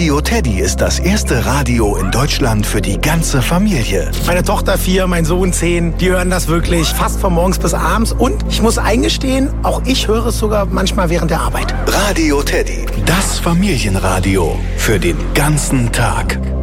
Radio Teddy ist das erste Radio in Deutschland für die ganze Familie. Meine Tochter 4, mein Sohn 10, die hören das wirklich fast von morgens bis abends. Und ich muss eingestehen, auch ich höre es sogar manchmal während der Arbeit. Radio Teddy, das Familienradio für den ganzen Tag.